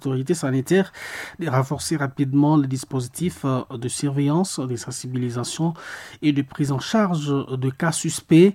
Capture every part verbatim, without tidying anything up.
l'autorité sanitaire de renforcer rapidement les dispositifs de surveillance, de sensibilisation et de prise en charge de cas suspects.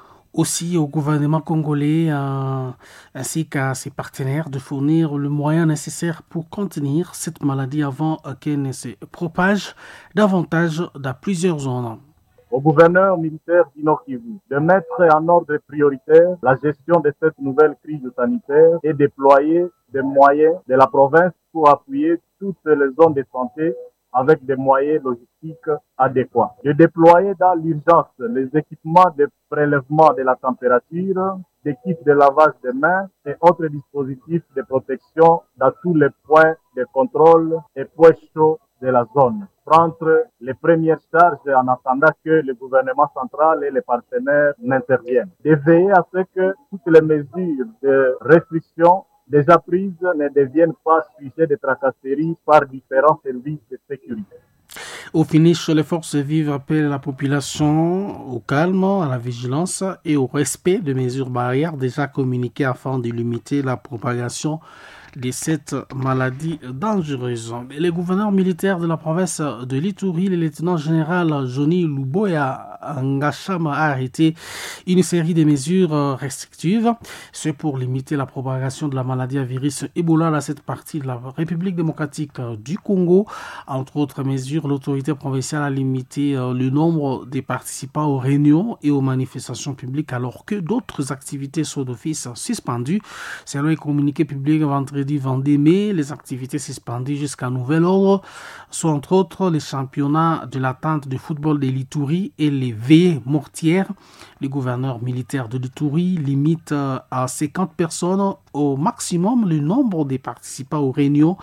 Aussi au gouvernement congolais euh, ainsi qu'à ses partenaires de fournir le moyen nécessaire pour contenir cette maladie avant euh, qu'elle ne se propage davantage dans plusieurs zones. Au gouverneur militaire du Nord Kivu de mettre en ordre prioritaire la gestion de cette nouvelle crise sanitaire et déployer des moyens de la province pour appuyer toutes les zones de santé avec des moyens logistiques adéquats. De déployer dans l'urgence les équipements de prélèvement de la température, des kits de lavage des mains et autres dispositifs de protection dans tous les points de contrôle et points chauds de la zone. Prendre les premières charges en attendant que le gouvernement central et les partenaires n'interviennent. De veiller à ce que toutes les mesures de restriction déjà prises ne deviennent pas sujet de tracasseries par différents services de sécurité. Au finish, les forces vives appellent la population au calme, à la vigilance et au respect des mesures barrières déjà communiquées afin de limiter la propagation de cette maladie dangereuse. Le gouverneur militaire de la province de l'Ituri, le lieutenant-général Johnny Luboya Ngashama, a arrêté une série de mesures restrictives. C'est pour limiter la propagation de la maladie à virus Ebola dans cette partie de la République démocratique du Congo. Entre autres mesures, l'autorité provinciale a limité le nombre des participants aux réunions et aux manifestations publiques alors que d'autres activités sont d'office suspendues. Selon les communiqués publics vendredi vingt mai, les activités suspendues jusqu'à nouvel ordre sont entre autres les championnats de l'attente de football de l'Ituri et les veillées mortières. Le gouverneur militaire de l'Ituri limite à cinquante personnes au maximum le nombre des participants aux réunions,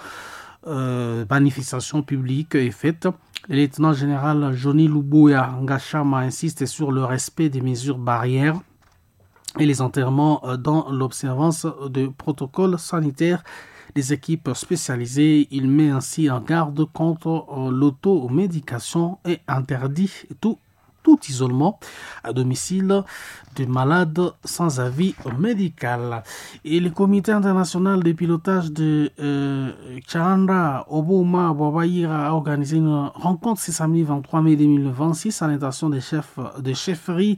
euh, manifestations publiques et fêtes. Le lieutenant-général Johnny Luboya Ngashama insiste sur le respect des mesures barrières et les enterrements dans l'observance de protocoles sanitaires des équipes spécialisées. Il met ainsi en garde contre l'automédication et interdit tout, tout isolement à domicile de malades sans avis médical. Et le comité international de pilotage de euh, Tchandra Oboma Babaïra a organisé une rencontre ce samedi vingt-trois mai deux mille vingt-six à l'intention des chefs de chefferie,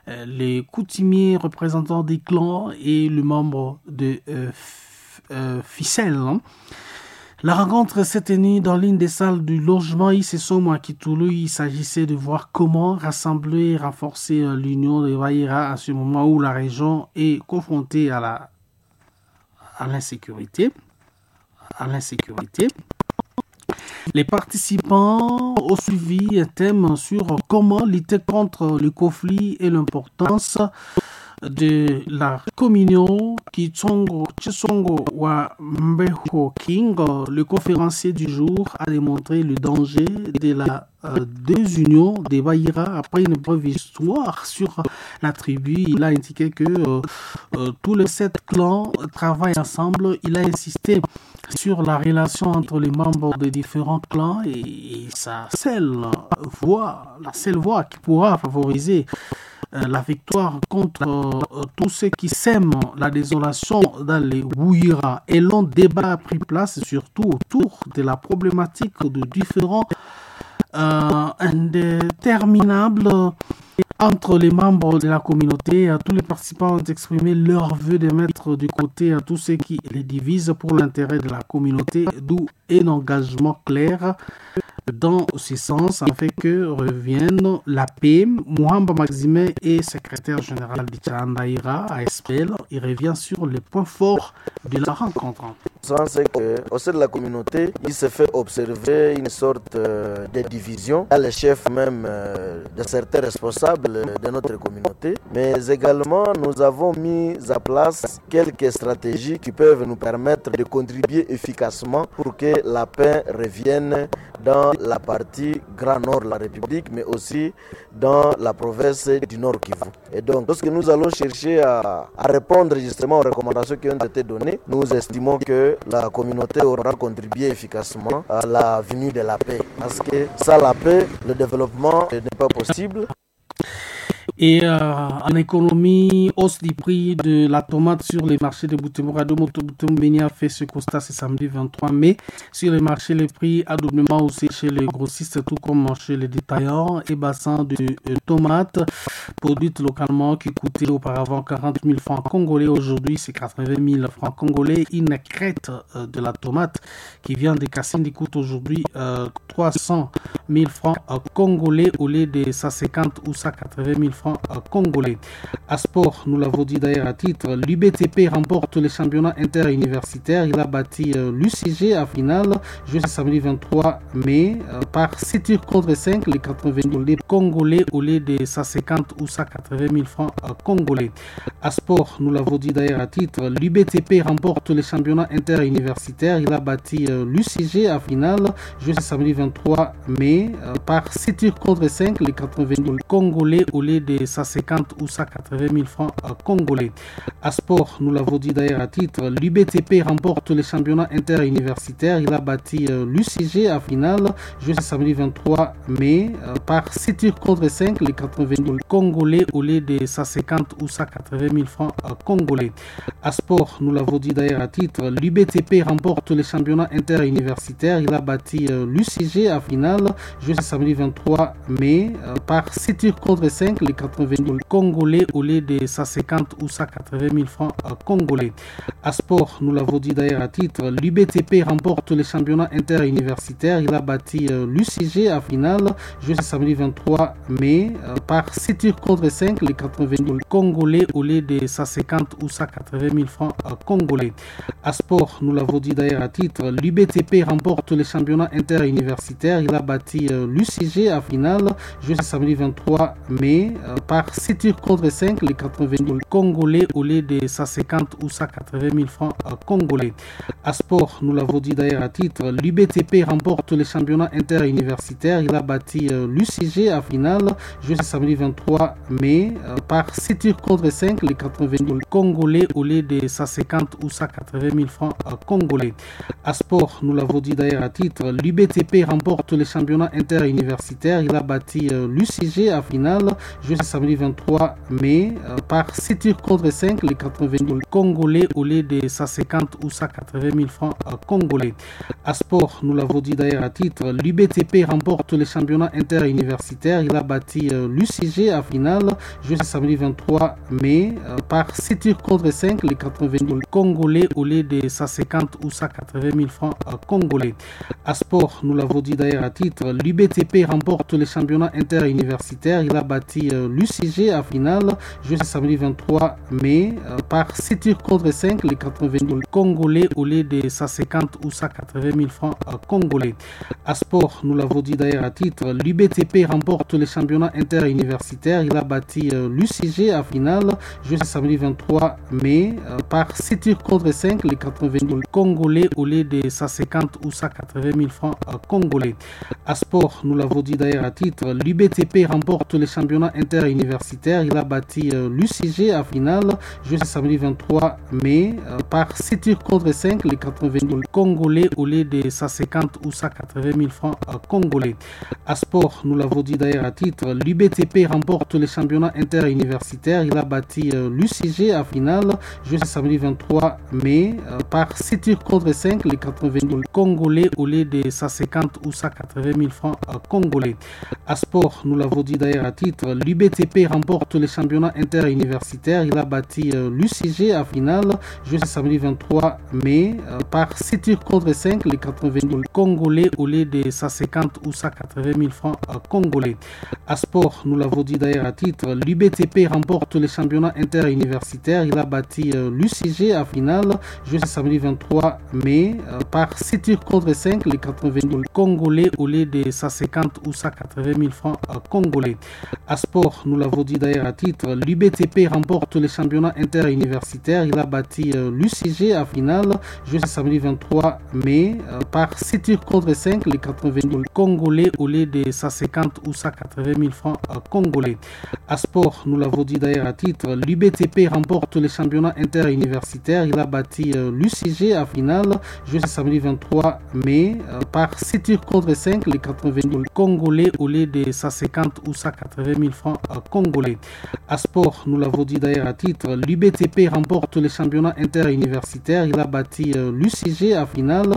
les coutumiers, représentants des clans et le membre de euh, f- euh, Ficelle. La rencontre s'est tenue dans l'une des salles du logement I C S O M à Kitulu. Il s'agissait de voir comment rassembler et renforcer l'union de Waïra à ce moment où la région est confrontée à la à l'insécurité. À l'insécurité. Les participants ont suivi un thème sur comment lutter contre le conflit et l'importance de la communion Kitsongo Chisongo wa Mbeho King. Le conférencier du jour a démontré le danger de la euh, désunion des Baïra après une brève histoire sur la tribu. Il a indiqué que euh, euh, tous les sept clans travaillent ensemble. Il a insisté sur la relation entre les membres des différents clans et, et sa seule voix, la seule voix qui pourra favoriser euh, la victoire contre euh, tous ceux qui sèment la désolation dans les Wouira. Et long débat a pris place surtout autour de la problématique de différents euh, indéterminables entre les membres de la communauté. Tous les participants ont exprimé leur vœu de mettre de côté tous ceux qui les divisent pour l'intérêt de la communauté, d'où un engagement clair dans ce sens, afin que revienne la paix. Mouhamba Maxime est secrétaire général du Tchandaïra à S P L. Il revient sur les points forts de la rencontre. C'est qu'au sein de la communauté, il se fait observer une sorte euh, de division. Il y a les chefs même euh, de certains responsables de notre communauté. Mais également, nous avons mis à place quelques stratégies qui peuvent nous permettre de contribuer efficacement pour que la paix revienne dans la partie Grand Nord de la République, mais aussi dans la province du Nord Kivu. Et donc, lorsque nous allons chercher à, à répondre justement aux recommandations qui ont été données, nous estimons que la communauté aura contribué efficacement à la venue de la paix. Parce que sans la paix, le développement n'est pas possible. Et euh, en économie, hausse du prix de la tomate sur les marchés de Butembo. Radio Moto Butembo Beni a fait ce constat ce samedi vingt-trois mai. Sur les marchés, les prix a doublement haussé chez les grossistes, tout comme chez les détaillants et bassins de euh, tomates produites localement qui coûtaient auparavant quarante mille francs congolais. Aujourd'hui, c'est quatre-vingt mille francs congolais. Une crête euh, de la tomate qui vient de Kassindi coûte aujourd'hui euh, trois cent mille francs euh, congolais au lieu de cent cinquante ou cent quatre-vingt mille francs euh, congolais. À sport, nous l'avons dit d'ailleurs à titre, l'U B T P remporte le championnat interuniversitaire. Il a battu euh, l'U C G à finale, jeudi samedi vingt-trois mai, euh, par sept tirs contre cinq, les quatre-vingt mille congolais au lieu de cent cinquante ou cent quatre-vingt mille francs euh, congolais. À sport, nous l'avons dit d'ailleurs à titre, l'U B T P remporte le championnat interuniversitaire. Il a battu euh, l'U C G à finale, jeudi samedi vingt-trois mai, euh, par sept tirs contre cinq, les quatre-vingt mille congolais au lieu de cent cinquante ou cent quatre-vingt mille francs euh, congolais. À sport, nous l'avons dit d'ailleurs à titre, l'U B T P remporte le championnat interuniversitaire. Il a battu euh, l'U C G à finale, jeudi samedi vingt-trois mai, euh, par sept tirs contre cinq, les quatre-vingt mille congolais au lieu de cent cinquante ou cent quatre-vingt mille francs euh, congolais. À sport, nous l'avons dit d'ailleurs à titre, l'U B T P remporte le championnat interuniversitaire. Il a battu euh, l'U C G à finale, jeudi samedi vingt-trois mai, euh, par sept tirs contre cinq, les quatre-vingt mille congolais au lieu de cent cinquante ou cent quatre-vingt mille francs euh, congolais. À sport, nous l'avons dit d'ailleurs à titre, l'U B T P remporte le championnat interuniversitaire. Il a battu euh, l'U C G à finale, jeudi samedi vingt-trois mai, euh, par sept tirs contre cinq, les quatre-vingt mille congolais au lieu de cent cinquante ou cent quatre-vingt mille francs euh, congolais. À sport, nous l'avons dit d'ailleurs à titre, l'U B T P remporte le championnat interuniversitaire. Il a battu euh, l'U C G à finale, jeudi samedi vingt-trois mai, euh, par sept tirs contre cinq, les quatre-vingt mille congolais au lieu de cent cinquante ou cent quatre-vingt mille francs euh, congolais. À sport, nous l'avons dit d'ailleurs à titre, l'U B T P remporte le championnat interuniversitaire. Il a battu euh, l'U C G à finale, jeudi samedi vingt-trois mai, euh, par sept tirs contre cinq, les quatre-vingt mille congolais au lieu de cent cinquante ou cent quatre-vingt mille francs euh, congolais. À sport, nous l'avons dit d'ailleurs à titre, l'U B T P remporte le championnat interuniversitaire. Il a battu euh, l'U C G à finale, jeudi samedi vingt-trois mai, euh, par sept tirs contre cinq, les quatre-vingt mille congolais au lieu de cent cinquante ou cent quatre-vingt mille francs euh, congolais. À sport, nous l'avons dit d'ailleurs à titre, l'U B T P remporte le championnat interuniversitaire. Il a battu euh, l'U C G à finale, jeudi samedi vingt-trois mai, euh, par sept tirs contre cinq, les quatre-vingt mille congolais au lieu de cent cinquante ou cent quatre-vingt mille francs euh, congolais. À sport, nous l'avons dit d'ailleurs à titre, l'U B T P remporte le championnat interuniversitaire. Il a battu euh, l'U C G à finale, jeudi samedi vingt-trois mai, euh, par sept tirs contre cinq, les quatre-vingt mille congolais au lieu de cent cinquante ou cent quatre-vingt mille francs euh, congolais. À sport, nous l'avons dit d'ailleurs à titre, l'U B T P remporte le championnat interuniversitaire. Il a battu euh, l'U C G à finale, jeudi samedi vingt-trois mai, euh, par sept tirs contre cinq, les quatre-vingt mille congolais au lieu de cent cinquante ou cent quatre-vingt mille francs euh, congolais. À sport, nous l'avons dit d'ailleurs à titre, l'U B T P remporte le championnat interuniversitaire. Il a battu euh, l'U C G à finale, jeudi samedi vingt-trois mai, euh, par sept tirs contre cinq, les quatre-vingt mille congolais au lieu de cent cinquante ou cent quatre-vingt mille francs euh, congolais. À sport, nous l'avons dit d'ailleurs à titre, l'U B T P remporte le championnat interuniversitaire. Il a battu euh, l'U C G à finale, jeudi samedi vingt-trois mai, euh, par sept tirs contre cinq, les quatre-vingt mille congolais au lieu de cent cinquante ou cent quatre-vingt mille francs euh, congolais. À sport, nous l'avons dit d'ailleurs à titre, l'U B T P remporte le championnat interuniversitaire. Il a battu euh, l'U C G à finale, jeudi samedi vingt-trois mai, euh, par sept tirs contre cinq, les quatre-vingt mille congolais au lieu de cent cinquante ou cent quatre-vingt mille francs euh, congolais. À sport, nous l'avons dit d'ailleurs à titre, l'U B T P remporte le championnat interuniversitaire. Il a battu euh, l'U C G à finale, jeudi samedi vingt-trois mai, euh, par sept tirs contre cinq, les quatre-vingt mille congolais au lieu de cent cinquante ou cent quatre-vingt mille francs euh, congolais. À sport, nous l'avons dit d'ailleurs à titre, l'U B T P remporte le championnat interuniversitaire. Il a battu euh, l'U C G à finale, jeudi samedi vingt-trois mai, euh, par sept tirs contre cinq, les quatre-vingt mille congolais au lieu de cent cinquante ou cent quatre-vingt mille francs euh, congolais. À sport, nous l'avons dit d'ailleurs à titre, l'U B T P remporte le championnat interuniversitaire. Il a battu euh, l'U C G à finale, jeudi samedi vingt-trois mai, euh, par sept tirs contre cinq, les quatre-vingt mille congolais au lieu de cent cinquante ou cent quatre-vingt mille francs euh, congolais. À sport, nous l'avons dit d'ailleurs à titre, l'U B T P remporte le championnat interuniversitaire. Il a battu euh, l'U C G à finale, jeudi samedi vingt-trois mai, euh, par sept tirs contre cinq, les quatre-vingt mille congolais au lieu de cent cinquante ou cent quatre-vingt mille francs euh, congolais. À sport, nous l'avons dit d'ailleurs à titre, l'U B T P remporte le championnat interuniversitaire. Il a battu euh, l'U C G à finale, jeudi samedi vingt-trois mai, euh, par sept tirs contre cinq, les quatre-vingt mille congolais au lieu de cent cinquante ou cent quatre-vingt mille francs euh, congolais. À sport, nous l'avons dit d'ailleurs à titre, l'U B T P remporte le championnat interuniversitaire. Il a battu euh, l'U C G à finale, jeudi samedi vingt-trois mai, euh, par sept tirs contre cinq, les quatre-vingt mille congolais au lieu de cent cinquante ou cent quatre-vingt mille francs euh, congolais. À sport, nous l'avons dit d'ailleurs à titre, l'U B T P remporte le championnat interuniversitaire. Il a battu euh, l'U C G à finale, jeudi samedi vingt-trois mai, euh, par sept tirs contre cinq, les quatre-vingt mille congolais au lieu de cent cinquante ou cent quatre-vingt mille francs euh, congolais. À sport, nous l'avons dit d'ailleurs à titre, l'U B T P remporte le championnat interuniversitaire. Il a battu euh, l'U C G à finale, jeudi samedi vingt-trois mai, euh, par sept tirs contre cinq, les quatre-vingt mille congolais au lieu de cent cinquante ou cent quatre-vingt mille francs euh, congolais. À sport, nous l'avons dit d'ailleurs à titre, l'U B T P remporte le championnat interuniversitaire. Il a battu euh, l'U C G à finale, jeudi samedi vingt-trois mai, euh, par sept tirs contre cinq, les quatre-vingt mille congolais au lieu de cent cinquante ou cent quatre-vingt mille francs euh, congolais. À sport, nous l'avons dit d'ailleurs à titre, l'U B T P remporte le championnat interuniversitaire. Il a battu euh, l'U C G à finale, jeudi samedi vingt-trois mai, euh, par sept tirs contre cinq, les quatre-vingt mille congolais au lieu de cent cinquante ou cent quatre-vingt mille francs euh, congolais. À sport, nous l'avons dit d'ailleurs à titre, l'U B T P remporte le championnat interuniversitaire. Il a battu euh, l'U C G à finale, jeudi samedi vingt-trois mai, euh, par sept tirs contre cinq, les quatre-vingt mille congolais au lieu de cent cinquante ou cent quatre-vingt mille francs euh, congolais. À sport, nous l'avons dit d'ailleurs à titre, l'U B T P remporte le championnat interuniversitaire. Il a battu euh, l'U C G à finale, jeudi samedi vingt-trois mai, euh, par sept tirs contre cinq, les quatre-vingt mille congolais au lieu de cent cinquante ou cent quatre-vingt mille francs euh, congolais. À sport, nous l'avons dit d'ailleurs à titre, l'U B T P remporte le championnat interuniversitaire. Il a battu euh, l'U C G à finale, jeudi samedi vingt-trois mai, euh, par sept tirs contre cinq, les quatre-vingt mille congolais au lieu de cent cinquante ou cent quatre-vingt mille francs gouvernement congolais. À sport, nous l'avons dit d'ailleurs à titre, l'U B T P remporte le championnat interuniversitaire. Il a battu l'U C G à finale